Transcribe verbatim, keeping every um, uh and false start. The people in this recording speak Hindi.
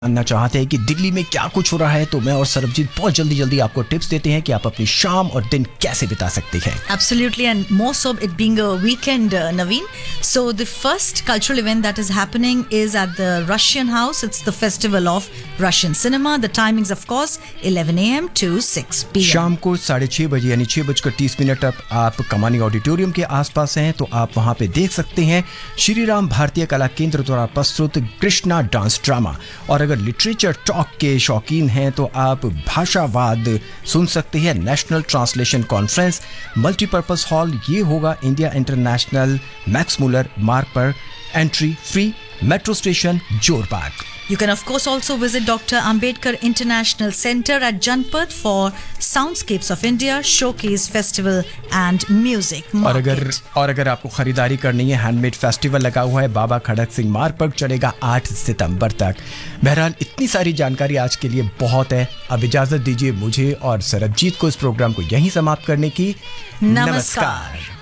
जानना चाहते हैं कि दिल्ली में क्या कुछ हो रहा है, तो मैं और सरबजीत बहुत जल्दी जल्दी आपको टिप्स देते हैं कि आप अपनी शाम और दिन कैसे बिता सकते हैं. Absolutely, and more so it being a weekend, uh, Naveen. So the first cultural event that is happening is at the Russian House. It's the Festival of Russian Cinema. The timings, of course, eleven a.m. to six p.m. शाम को साढ़े छः बजे यानी छः बजकर तीस मिनट अब आप कमानी ऑडिटोरियम के आसपास हैं तो आप वहां पे देख सकते हैं श्री राम भारतीय कला केंद्र द्वारा प्रस्तुत कृष्णा डांस ड्रामा. और अगर लिटरेचर टॉक के शौकीन हैं तो आप भाषावाद सुन सकते हैं. National translation conference multipurpose hall, ये होगा इंडिया इंटरनेशनल मैक्स मुलर मार्ग पर. Entry free. Metro station Jorbagh. You can of course also visit Doctor Ambedkar International Center at Janpath for Soundscapes of India Showcase Festival and Music Market. और अगर और अगर आपको खरीदारी करनी है, हैंडमेड फेस्टिवल लगा हुआ है बाबा खड़क सिंह मार्ग पर, चलेगा आठ सितंबर तक. बहरहाल इतनी सारी जानकारी आज के लिए बहुत है. अब इजाजत दीजिए मुझे और सरबजीत को इस प्रोग्राम को यहीं समाप्त करने की. नमस्कार.